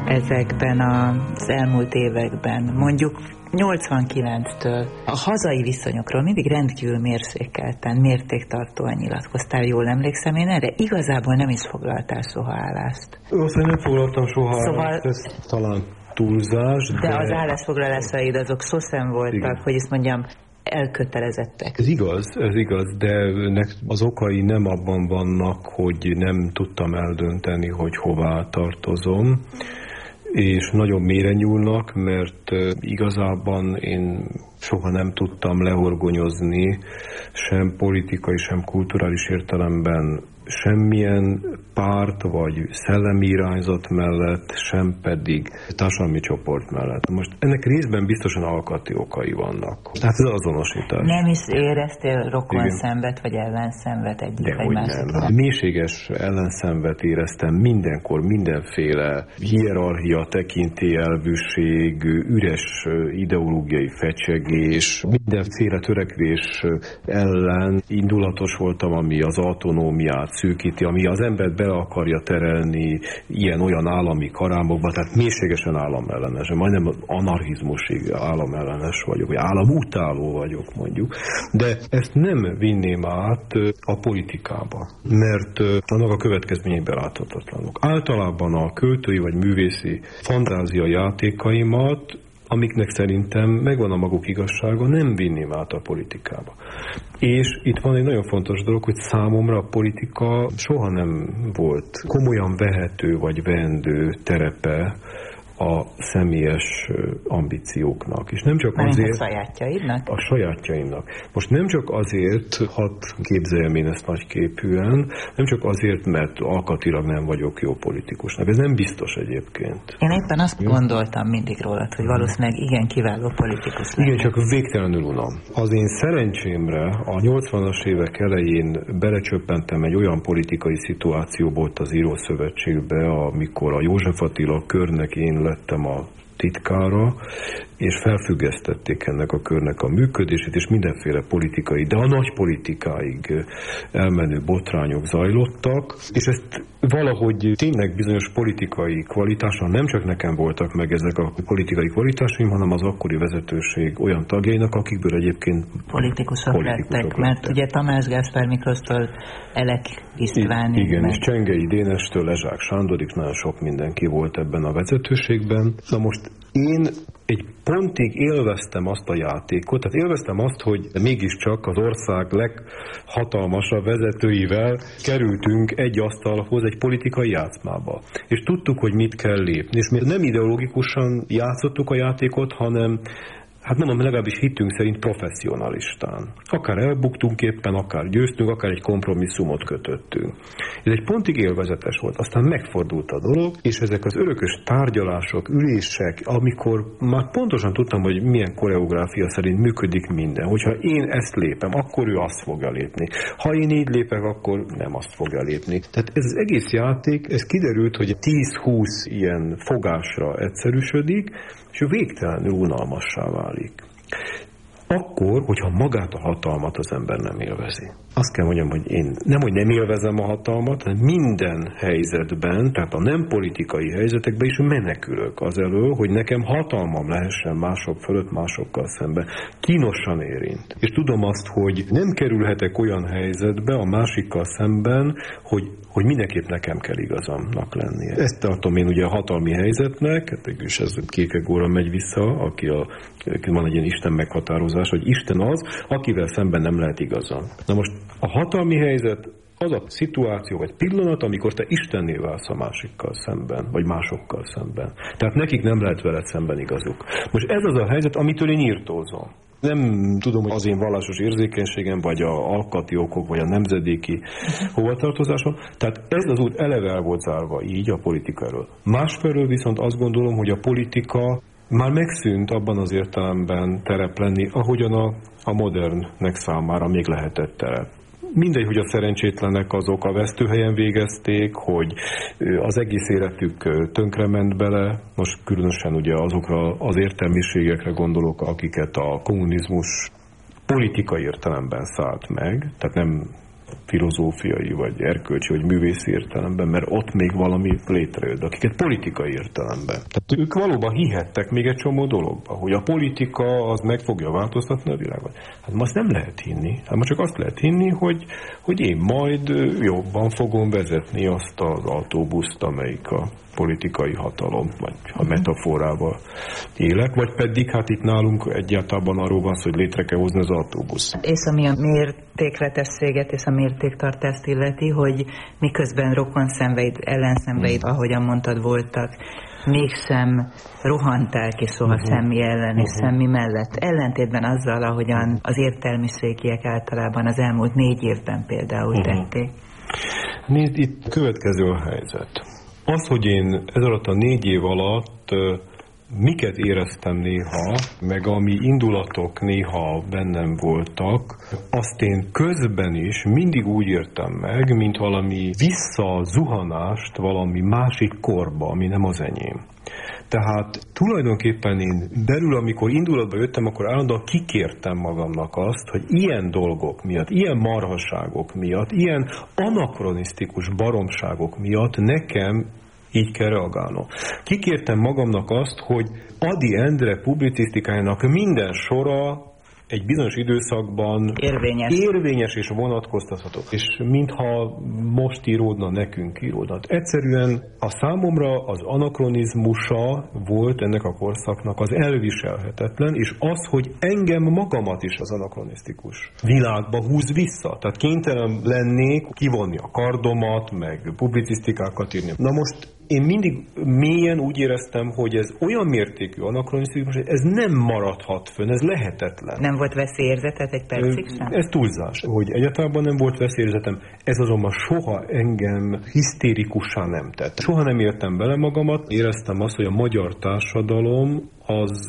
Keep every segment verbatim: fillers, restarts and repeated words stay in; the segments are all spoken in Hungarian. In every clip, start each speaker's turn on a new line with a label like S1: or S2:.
S1: ezekben az elmúlt években, mondjuk nyolcvankilenctől a hazai viszonyokról mindig rendkívül mérsékelten, mértéktartóan nyilatkoztál, jól emlékszem én erre, igazából nem is foglaltál soha állást.
S2: Azt nem foglaltam soha
S1: szóval...
S2: állást, ez talán túlzás,
S1: de... De az állásfoglalásaid azok sosem voltak, igen, hogy ezt mondjam, elkötelezettek.
S2: Ez igaz, ez igaz, de az okai nem abban vannak, hogy nem tudtam eldönteni, hogy hová tartozom, és nagyon mélyre nyúlnak, mert igazában én soha nem tudtam lehorgonyozni sem politikai, sem kulturális értelemben semmilyen párt vagy szellemi irányzat mellett, sem pedig társadalmi csoport mellett. Most ennek részben biztosan alkati okai vannak. Tehát ez azonosítás.
S1: Nem is éreztél rokonszenvet vagy ellenszenvet egyik vagy másikra?
S2: Mélységes ellenszenvet éreztem mindenkor, mindenféle hierarchia, tekintélyelvűség, üres ideológiai fecsegés, mindenféle törekvés ellen indulatos voltam, ami az autonómiát szűkíti, ami az embert bele akarja terelni ilyen-olyan állami karámokba, tehát mélységesen államellenes, majdnem anarchizmusig államellenes vagyok, vagy államutáló vagyok mondjuk, de ezt nem vinném át a politikába, mert annak a következményei beláthatatlanok. Általában a költői vagy művészi fantázia játékaimat, amiknek szerintem megvan a maguk igazsága, nem vinném át a politikába. És itt van egy nagyon fontos dolog, hogy számomra a politika soha nem volt komolyan vehető vagy veendő terepe a személyes ambícióknak. És nem csak azért...
S1: A sajátjaidnak?
S2: A sajátjaimnak. Most nem csak azért, hadd képzeljem én ezt nagyképűen, nem csak azért, mert alkatilag nem vagyok jó politikusnak. Ez nem biztos egyébként.
S1: Én éppen azt jó? gondoltam mindig rólad, hogy valószínűleg igen kiváló politikus lenne.
S2: Igen, csak végtelenül unam. Az én szerencsémre a nyolcvanas évek elején belecsöppentem egy olyan politikai szituációba ott az Írószövetségbe, amikor a József Attila körnek én lettem a titkára, és felfüggesztették ennek a körnek a működését, és mindenféle politikai, de a nagy politikáig elmenő botrányok zajlottak, és ezt valahogy tényleg bizonyos politikai kvalitással nem csak nekem voltak meg ezek a politikai kvalitásaim, hanem az akkori vezetőség olyan tagjainak, akikből egyébként
S1: politikusok, politikusok lettek, lettek. Mert ugye Tamás Gáspár Miklóstól Elek Istvánig.
S2: Igen, meg... és Csengei Dénestől Lezsák Sándorig nagyon sok mindenki volt ebben a vezetőségben. Na most én egy pontig élveztem azt a játékot, tehát élveztem azt, hogy mégiscsak az ország leghatalmasabb vezetőivel kerültünk egy asztalhoz, egy politikai játszmába. És tudtuk, hogy mit kell lépni. És mi nem ideológikusan játszottuk a játékot, hanem hát mondom, legalábbis hittünk szerint professzionalistán. Akár elbuktunk éppen, akár győztünk, akár egy kompromisszumot kötöttünk. Ez egy pontig élvezetes volt, aztán megfordult a dolog, és ezek az örökös tárgyalások, ülések, amikor már pontosan tudtam, hogy milyen koreográfia szerint működik minden. Hogyha én ezt lépem, akkor ő azt fogja lépni. Ha én így lépek, akkor nem azt fogja lépni. Tehát ez az egész játék, ez kiderült, hogy tíz-húsz ilyen fogásra egyszerűsödik, és végtelenül unalmassá válik. Akkor, hogyha magát a hatalmat az ember nem élvezi. Azt kell mondjam, hogy én nem, hogy nem élvezem a hatalmat, hanem minden helyzetben, tehát a nem politikai helyzetekben is menekülök az elől, hogy nekem hatalmam lehessen mások fölött, másokkal szemben. Kínosan érint. És tudom azt, hogy nem kerülhetek olyan helyzetbe a másikkal szemben, hogy, hogy mindenképp nekem kell igazamnak lennie. Ezt tartom én ugye a hatalmi helyzetnek, és ez Kierkegaardra megy vissza, aki a, van egy ilyen Isten meghatározás, hogy Isten az, akivel szemben nem lehet igazam. Na most a hatalmi helyzet az a szituáció vagy pillanat, amikor te Istenné válsz a másikkal szemben, vagy másokkal szemben. Tehát nekik nem lehet veled szemben igazuk. Most ez az a helyzet, amitől én írtózom. Nem tudom, hogy az én vallásos érzékenységem, vagy a alkati okok, vagy a nemzedéki hovatartozásom. Tehát ez az út eleve el volt zárva így a politika elől. Másfelől viszont azt gondolom, hogy a politika már megszűnt abban az értelemben terep lenni, ahogyan a, a modernnek számára még lehetett terep. Mindegy, hogy a szerencsétlenek azok a vesztőhelyen végezték, hogy az egész életük tönkrement bele, most különösen ugye azokra az értelmiségekre gondolok, akiket a kommunizmus politikai értelemben szállt meg, tehát nem filozófiai, vagy erkölcsi, vagy művészi értelemben, mert ott még valami létrejött, akiket politikai értelemben. Tehát ők valóban hihettek még egy csomó dologba, hogy a politika az meg fogja változtatni a világot. Hát ma azt nem lehet hinni. Hát ma csak azt lehet hinni, hogy, hogy én majd jobban fogom vezetni azt az autóbuszt, amelyik a politikai hatalom, vagy a metaforával élek, vagy pedig hát itt nálunk egyáltalán arról van szó, hogy létre kell hozni az autóbusz.
S1: És ami a mértékletességet és a mértéktartást illeti, hogy miközben rokon szenveid, ellenszenveid, mm. ahogyan mondtad, voltak, mégsem rohantál ki soha uh-huh. semmi ellen és uh-huh. semmi mellett. Ellentétben azzal, ahogyan az értelmiségiek általában az elmúlt négy évben például uh-huh. tették.
S2: Nézd, itt következő a helyzet. Az, hogy én ez alatt a négy év alatt uh, miket éreztem néha, meg ami indulatok néha bennem voltak, azt én közben is mindig úgy értem meg, mint valami visszazuhanást valami másik korba, ami nem az enyém. Tehát tulajdonképpen én belül, amikor indulatba jöttem, akkor állandóan kikértem magamnak azt, hogy ilyen dolgok miatt, ilyen marhaságok miatt, ilyen anakronisztikus baromságok miatt nekem így kell reagálnom. Kikértem magamnak azt, hogy Ady Endre publicisztikájának minden sora egy bizonyos időszakban
S1: érvényes,
S2: érvényes és vonatkoztatható. És mintha most íródna, nekünk íródna. Egyszerűen a számomra az anakronizmusa volt ennek a korszaknak az elviselhetetlen, és az, hogy engem magamat is az anakronisztikus világba húz vissza. Tehát kénytelen lennék kivonni a kardomat, meg publicisztikákat írni. Na most én mindig mélyen úgy éreztem, hogy ez olyan mértékű anakronisztikus, hogy ez nem maradhat fönn, ez lehetetlen.
S1: Nem volt veszélyérzetet egy percig sem?
S2: Ez túlzás, hogy egyáltalán nem volt veszélyérzetem. Ez azonban soha engem hisztérikussá nem tett. Soha nem értem bele magamat, éreztem azt, hogy a magyar társadalom az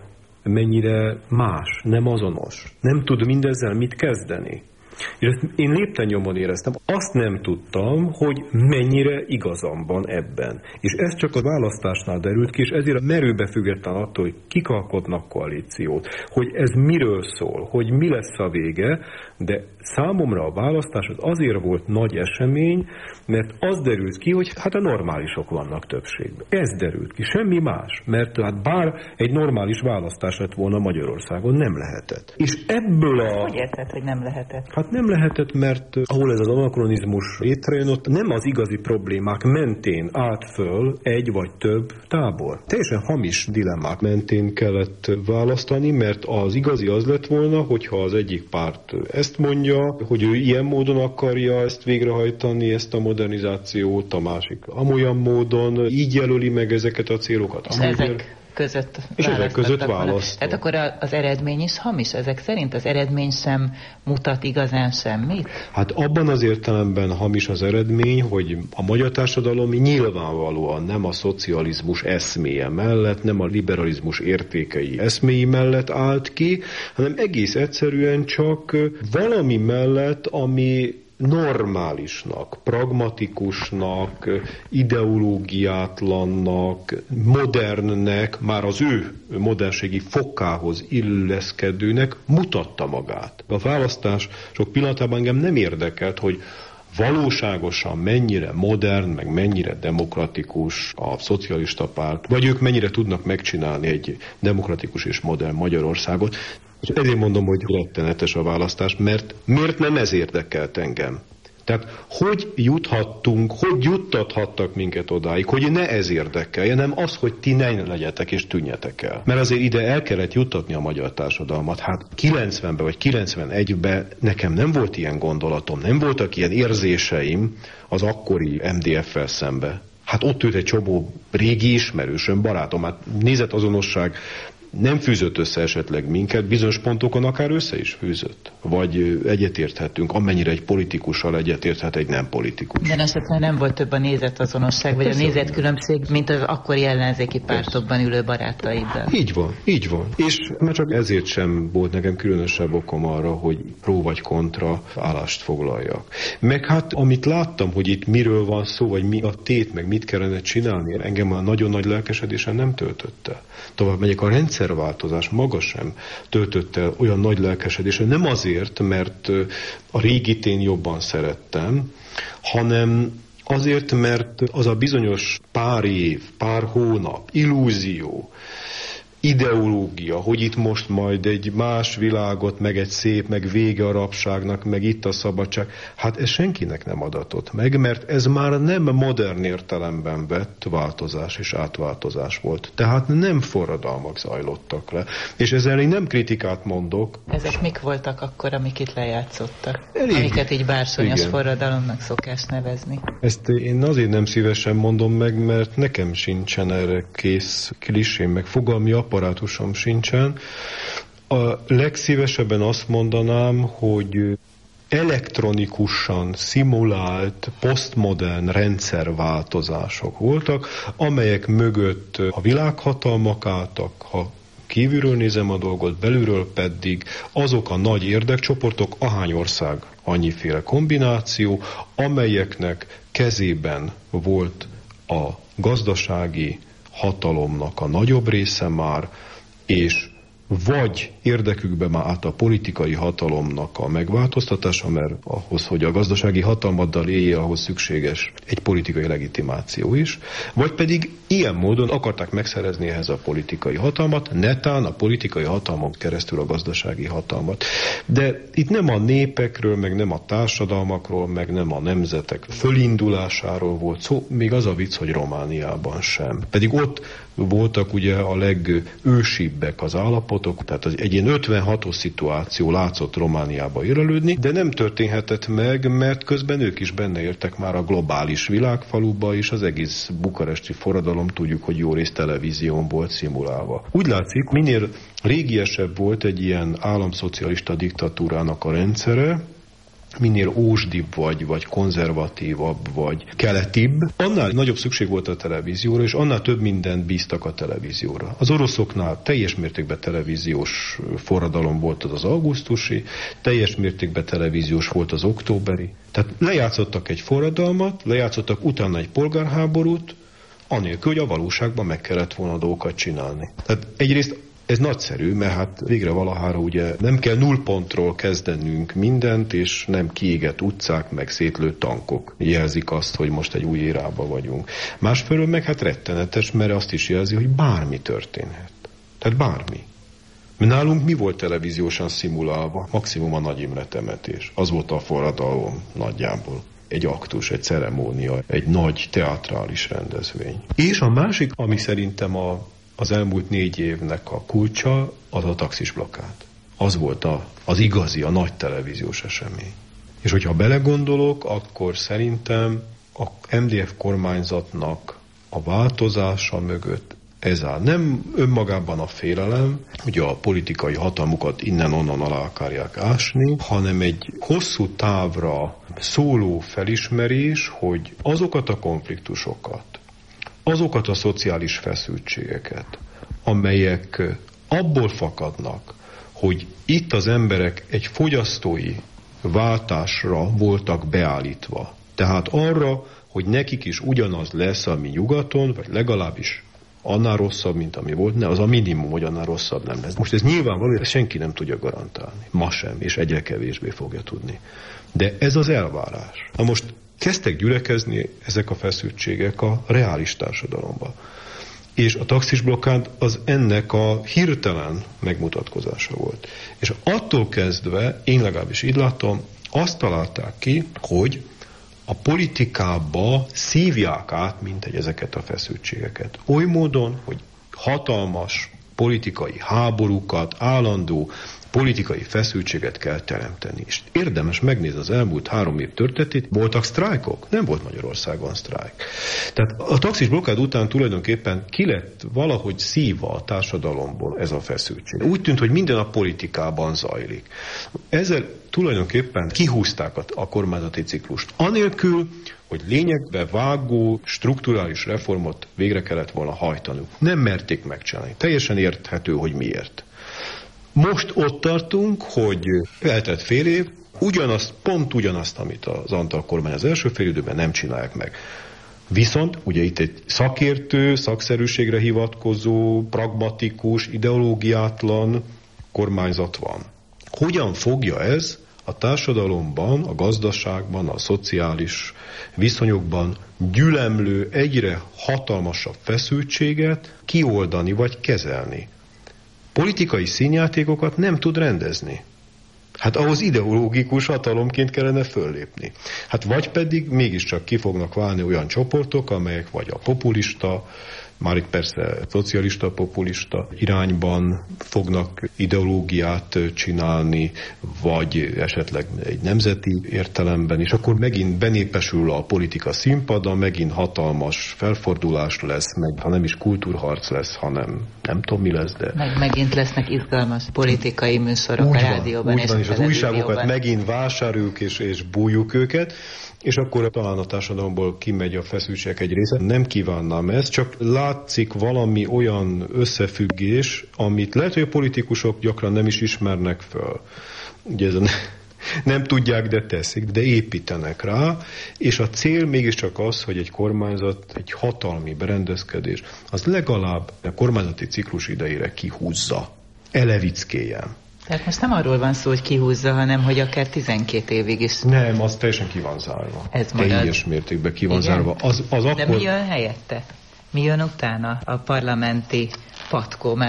S2: mennyire más, nem azonos. Nem tud mindezzel mit kezdeni. És ezt én lépten nyomon éreztem. Azt nem tudtam, hogy mennyire igazam van ebben. És ez csak a választásnál derült ki, és ezért merőbe független attól, hogy kik alkotnak koalíciót, hogy ez miről szól, hogy mi lesz a vége, de számomra a választás az azért volt nagy esemény, mert az derült ki, hogy hát a normálisok vannak többségben. Ez derült ki, semmi más, mert hát bár egy normális választás lett volna Magyarországon, nem lehetett. És ebből a...
S1: Hogy érted, hogy nem lehetett?
S2: Hát nem lehetett, mert ahol ez az anakronizmus létrejön, ott nem az igazi problémák mentén állt föl egy vagy több tábor. Teljesen hamis dilemmák mentén kellett választani, mert az igazi az lett volna, hogyha az egyik párt ezt mondja, hogy ő ilyen módon akarja ezt végrehajtani, ezt a modernizációt, a másik amolyan módon, így jelöli meg ezeket a célokat.
S1: És ezek között
S2: és ezek között választott.
S1: Tehát akkor az eredmény is hamis? Ezek szerint az eredmény sem mutat igazán semmit?
S2: Hát abban az értelemben hamis az eredmény, hogy a magyar társadalom nyilvánvalóan nem a szocializmus eszméje mellett, nem a liberalizmus értékei eszméi mellett állt ki, hanem egész egyszerűen csak valami mellett, ami normálisnak, pragmatikusnak, ideológiátlannak, modernnek, már az ő modernségi fokához illeszkedőnek mutatta magát. A választás sok pillanatában engem nem érdekelt, hogy valóságosan mennyire modern, meg mennyire demokratikus a szocialista párt, vagy ők mennyire tudnak megcsinálni egy demokratikus és modern Magyarországot. És ezért mondom, hogy rettenetes a választás, mert miért nem ez érdekelt engem? Tehát hogy juthattunk, hogy juttathattak minket odáig, hogy ne ez érdekelje, nem az, hogy ti ne legyetek és tűnjetek el. Mert azért ide el kellett juttatni a magyar társadalmat. Hát kilencvenben vagy kilencvenegyben nekem nem volt ilyen gondolatom, nem voltak ilyen érzéseim az akkori em dé ef-fel szembe. Hát ott ült egy csomó régi ismerősöm, barátom, hát nézetazonosság nem fűzött össze esetleg minket, bizonyos pontokon akár össze is fűzött. Vagy egyetérthetünk, amennyire egy politikussal egyetérthet egy nem politikus.
S1: De esetleg nem volt több a nézetazonosság, vagy a nézetkülönbség, mint az akkori ellenzéki pártokban ülő barátaiddal.
S2: Így van, így van. És már csak ezért sem volt nekem különösebb okom arra, hogy pró vagy kontra állást foglaljak. Meg hát, amit láttam, hogy itt miről van szó, vagy mi a tét, meg mit kellene csinálni, engem a nagyon nagy lelkesedésen nem töltötte. Tovább megyek, a rendszer rendszerváltozás maga sem töltött el olyan nagy lelkesedésre. Nem azért, mert a régit én jobban szerettem, hanem azért, mert az a bizonyos pár év, pár hónap, illúzió, ideológia, hogy itt most majd egy más világot, meg egy szép, meg vége a rabságnak, meg itt a szabadság, hát ez senkinek nem adatott meg, mert ez már nem modern értelemben vett változás és átváltozás volt. Tehát nem forradalmak zajlottak le. És ezzel én nem kritikát mondok.
S1: Ezek mik voltak akkor, amik itt lejátszottak?
S2: Elég.
S1: Amiket így bársonyos Igen. forradalomnak szokás nevezni.
S2: Ezt én azért nem szívesen mondom meg, mert nekem sincsen erre kész klisém, meg fogalmi apparátusom sincsen. A legszívesebben azt mondanám, hogy elektronikusan szimulált posztmodern rendszerváltozások voltak, amelyek mögött a világhatalmak álltak, ha kívülről nézem a dolgot, belülről pedig azok a nagy érdekcsoportok, ahány ország, annyiféle kombináció, amelyeknek kezében volt a gazdasági hatalomnak a nagyobb része már, és vagy érdekükbe már át a politikai hatalomnak a megváltoztatása, mert ahhoz, hogy a gazdasági hatalmaddal élje, ahhoz szükséges egy politikai legitimáció is, vagy pedig ilyen módon akarták megszerezni ehhez a politikai hatalmat, netán a politikai hatalmon keresztül a gazdasági hatalmat. De itt nem a népekről, meg nem a társadalmakról, meg nem a nemzetek fölindulásáról volt szó, még az a vicc, hogy Romániában sem. Pedig ott voltak ugye a legősibbek az állapotok, tehát egy ilyen ötvenhatos szituáció látszott Romániába érelődni, de nem történhetett meg, mert közben ők is benne értek már a globális világfaluba, és az egész bukaresti forradalom tudjuk, hogy jó részt televízión volt szimulálva. Úgy látszik, minél régiesebb volt egy ilyen államszocialista diktatúrának a rendszere, minél ósdibb vagy, vagy konzervatívabb, vagy keletibb, annál nagyobb szükség volt a televízióra, és annál több mindent bíztak a televízióra. Az oroszoknál teljes mértékben televíziós forradalom volt az az augusztusi, teljes mértékben televíziós volt az októberi. Tehát lejátszottak egy forradalmat, lejátszottak utána egy polgárháborút, anélkül, hogy a valóságban meg kellett volna dolgokat csinálni. Tehát egyrészt ez nagyszerű, mert hát végre valahára ugye nem kell nullpontról kezdenünk mindent, és nem kiégett utcák, meg szétlőtt tankok jelzik azt, hogy most egy új érában vagyunk. Másfelől meg hát rettenetes, mert azt is jelzi, hogy bármi történhet. Tehát bármi. Nálunk mi volt televíziósan szimulálva? Maximum a Nagy Imre temetés. Az volt a forradalom nagyjából. Egy aktus, egy ceremónia, egy nagy teátrális rendezvény. És a másik, ami szerintem a az elmúlt négy évnek a kulcsa, az a taxis blokkád. Az volt a, az igazi, a nagy televíziós esemény. És hogyha belegondolok, akkor szerintem a em dé ef kormányzatnak a változása mögött ez áll. Nem önmagában a félelem, hogy a politikai hatalmukat innen-onnan alá akarják ásni, hanem egy hosszú távra szóló felismerés, hogy azokat a konfliktusokat, azokat a szociális feszültségeket, amelyek abból fakadnak, hogy itt az emberek egy fogyasztói váltásra voltak beállítva. Tehát arra, hogy nekik is ugyanaz lesz, ami nyugaton, vagy legalábbis annál rosszabb, mint ami volt, ne, az a minimum, hogy annál rosszabb nem lesz. Most ez nyilvánvaló, ezt senki nem tudja garantálni. Ma sem, és egyre kevésbé fogja tudni. De ez az elvárás. Na most kezdtek gyülekezni ezek a feszültségek a reális társadalomba. És a taxisblokkád az ennek a hirtelen megmutatkozása volt. És attól kezdve, én legalábbis így látom, azt találták ki, hogy a politikába szívják át mintegy ezeket a feszültségeket. Oly módon, hogy hatalmas politikai háborúkat, állandó politikai feszültséget kell teremteni. És érdemes megnézni az elmúlt három év történetét. Voltak sztrájkok? Nem volt Magyarországon sztrájk. Tehát a taxis blokkád után tulajdonképpen ki lett valahogy szívva a társadalomból ez a feszültség. Úgy tűnt, hogy minden a politikában zajlik. Ezzel tulajdonképpen kihúzták a, a kormányzati ciklust. Anélkül, hogy lényegbe vágó, strukturális reformot végre kellett volna hajtanuk. Nem merték megcsinálni. Teljesen érthető, hogy miért. Most ott tartunk, hogy eltelt fél év, ugyanazt, pont ugyanazt, amit az Antal kormány az első fél időben nem csinálják meg. Viszont ugye itt egy szakértő, szakszerűségre hivatkozó, pragmatikus, ideológiátlan kormányzat van. Hogyan fogja ez a társadalomban, a gazdaságban, a szociális viszonyokban gyülemlő, egyre hatalmasabb feszültséget kioldani vagy kezelni? Politikai színjátékokat nem tud rendezni. Hát ahhoz ideológikus hatalomként kellene föllépni. Hát vagy pedig mégiscsak ki fognak válni olyan csoportok, amelyek vagy a populista, már itt persze szocialista, populista irányban fognak ideológiát csinálni, vagy esetleg egy nemzeti értelemben, és akkor megint benépesül a politika színpadon, megint hatalmas felfordulás lesz, meg ha nem is kultúrharc lesz, hanem nem tudom mi lesz, de...
S1: Meg megint lesznek izgalmas politikai műsorok
S2: úgy
S1: a
S2: van,
S1: rádióban
S2: úgy
S1: és
S2: van,
S1: a
S2: és az újságokat megint vásároljuk és, és bújjuk őket, és akkor talán a társadalomból kimegy a feszültségek egy része. Nem kívánnám ezt, csak látszik valami olyan összefüggés, amit lehet, hogy a politikusok gyakran nem is ismernek föl. Ugye ez a nem tudják, de teszik, de építenek rá, és a cél mégiscsak az, hogy egy kormányzat, egy hatalmi berendezkedés, az legalább a kormányzati ciklus idejére kihúzza, elevickéjen.
S1: Tehát most nem arról van szó, hogy kihúzza, hanem hogy akár tizenkét évig is.
S2: Nem, az teljesen ki van zárva.
S1: Ez marad.
S2: Teljes mértékben ki van zárva. Az, az
S1: de
S2: akkor...
S1: mi jön helyette? Mi jön utána? A parlamenti patkó?